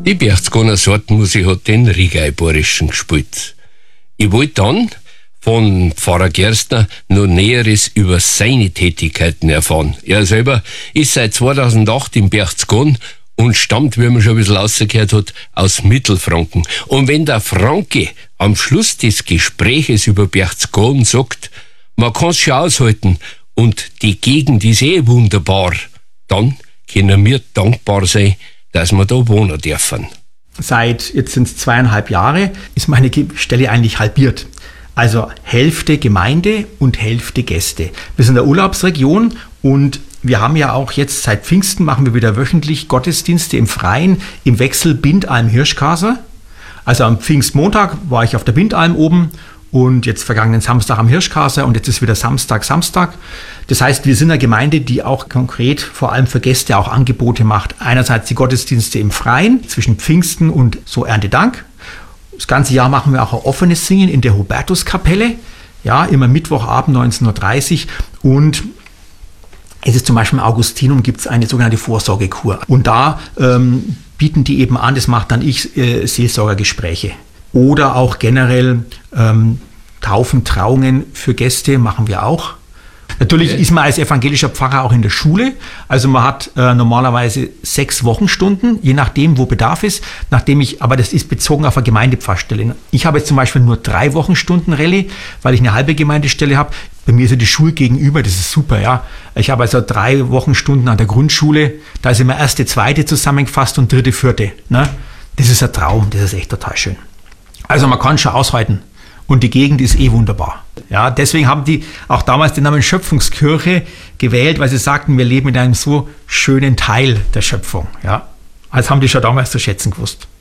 Die Berchtesgadener Sortenmusik hat den Rigaiborischen gespielt. Ich wollte dann von Pfarrer Gerstner noch Näheres über seine Tätigkeiten erfahren. Er selber ist seit 2008 in Berchtesgaden und stammt, wie man schon ein bisschen rausgehört hat, aus Mittelfranken. Und wenn der Franke am Schluss des Gespräches über Berchtesgaden sagt, man kann es schon aushalten und die Gegend ist wunderbar, dann können wir dankbar sein, dass wir da wohnen dürfen. Jetzt sind es 2,5 Jahre, ist meine Stelle eigentlich halbiert. Also Hälfte Gemeinde und Hälfte Gäste. Wir sind in der Urlaubsregion und wir haben ja auch jetzt seit Pfingsten machen wir wieder wöchentlich Gottesdienste im Freien im Wechsel Bindalm-Hirschkaser. Also am Pfingstmontag war ich auf der Bindalm oben und jetzt vergangenen Samstag am Hirschkaser und jetzt ist wieder Samstag. Das heißt, wir sind eine Gemeinde, die auch konkret vor allem für Gäste auch Angebote macht. Einerseits die Gottesdienste im Freien zwischen Pfingsten und so Erntedank. Das ganze Jahr machen wir auch ein offenes Singen in der Hubertuskapelle. Ja, immer Mittwochabend 19.30 Uhr und es ist zum Beispiel im Augustinum gibt es eine sogenannte Vorsorgekur. Und da bieten die eben an, das macht dann ich, Seelsorgergespräche. Oder auch generell Taufen, Trauungen für Gäste machen wir auch. Natürlich ist man als evangelischer Pfarrer auch in der Schule. Also man hat normalerweise 6 Wochenstunden, je nachdem, wo Bedarf ist. Aber das ist bezogen auf eine Gemeindepfarrstelle. Ich habe jetzt zum Beispiel nur 3 Wochenstunden Rallye, weil ich eine halbe Gemeindestelle habe. Bei mir ist ja die Schule gegenüber, das ist super, ja. Ich habe also 3 Wochenstunden an der Grundschule. Da ist immer 1., 2. zusammengefasst und 3., 4. Ne? Das ist ein Traum, das ist echt total schön. Also man kann schon aushalten. Und die Gegend ist wunderbar. Ja, deswegen haben die auch damals den Namen Schöpfungskirche gewählt, weil sie sagten, wir leben in einem so schönen Teil der Schöpfung. Ja, das haben die schon damals zu schätzen gewusst.